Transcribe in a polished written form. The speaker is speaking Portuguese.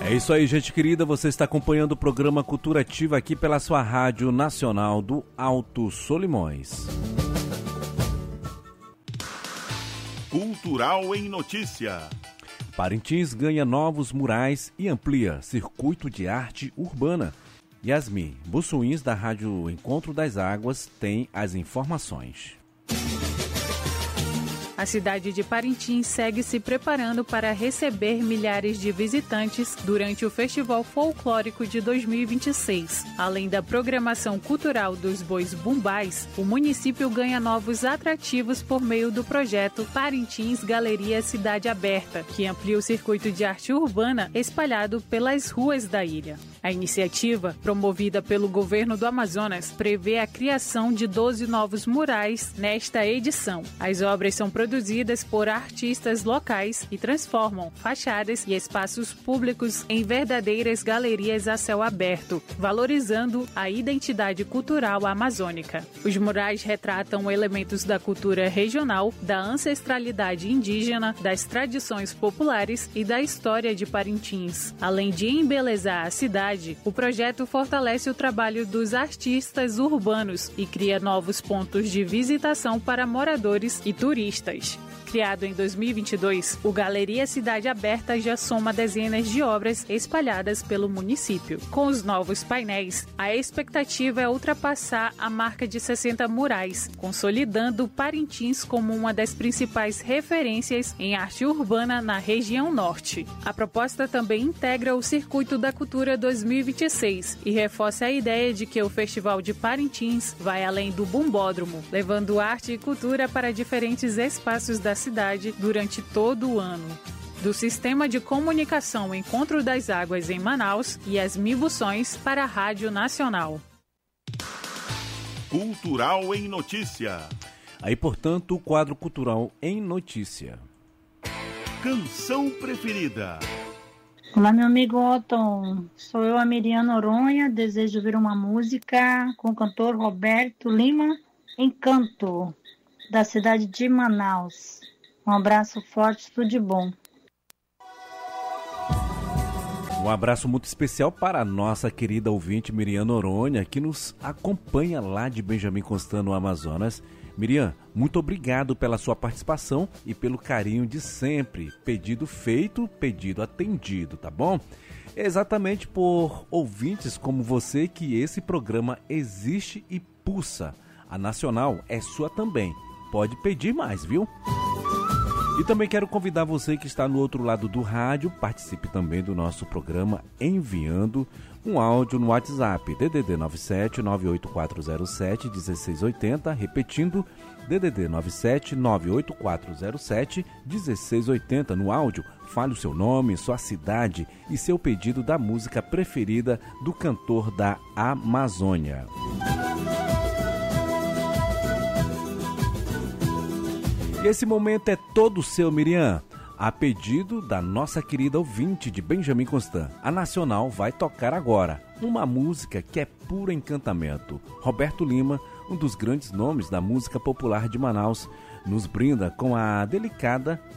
É isso aí, gente querida. Você está acompanhando o programa Cultura Ativa aqui pela sua Rádio Nacional do Alto Solimões. Cultural em Notícia. Parintins ganha novos murais e amplia circuito de arte urbana. Yasmin Bussuins, da Rádio Encontro das Águas, tem as informações. A cidade de Parintins segue se preparando para receber milhares de visitantes durante o Festival Folclórico de 2026. Além da programação cultural dos bois bumbais, o município ganha novos atrativos por meio do projeto Parintins Galeria Cidade Aberta, que amplia o circuito de arte urbana espalhado pelas ruas da ilha. A iniciativa, promovida pelo governo do Amazonas, prevê a criação de 12 novos murais nesta edição. As obras são produzidas por artistas locais e transformam fachadas e espaços públicos em verdadeiras galerias a céu aberto, valorizando a identidade cultural amazônica. Os murais retratam elementos da cultura regional, da ancestralidade indígena, das tradições populares e da história de Parintins. Além de embelezar a cidade, o projeto fortalece o trabalho dos artistas urbanos e cria novos pontos de visitação para moradores e turistas. Criado em 2022, o Galeria Cidade Aberta já soma dezenas de obras espalhadas pelo município. Com os novos painéis, a expectativa é ultrapassar a marca de 60 murais, consolidando Parintins como uma das principais referências em arte urbana na região norte. A proposta também integra o Circuito da Cultura 2026 e reforça a ideia de que o Festival de Parintins vai além do bumbódromo, levando arte e cultura para diferentes espaços da cidade durante todo o ano. Do Sistema de Comunicação Encontro das Águas em Manaus, Yasmin Bussuins para a Rádio Nacional. Cultural em Notícia. Aí, portanto, o quadro Cultural em Notícia. Canção preferida. Olá, meu amigo Otton. Sou eu, a Miriam Noronha. Desejo ouvir uma música com o cantor Roberto Lima, Encanto, da cidade de Manaus. Um abraço forte, tudo de bom. Um abraço muito especial para a nossa querida ouvinte Miriam Noronha, que nos acompanha lá de Benjamin Constant, no Amazonas. Miriam, muito obrigado pela sua participação e pelo carinho de sempre. Pedido feito, pedido atendido, tá bom? É exatamente por ouvintes como você que esse programa existe e pulsa. A Nacional é sua também. Pode pedir mais, viu? E também quero convidar você que está no outro lado do rádio, participe também do nosso programa enviando um áudio no WhatsApp, DDD 97 98407 1680, repetindo, DDD 97 98407 1680. No áudio, fale o seu nome, sua cidade e seu pedido da música preferida do cantor da Amazônia. E esse momento é todo seu, Miriam. A pedido da nossa querida ouvinte de Benjamin Constant, a Nacional vai tocar agora uma música que é puro encantamento. Roberto Lima, um dos grandes nomes da música popular de Manaus, nos brinda com a delicada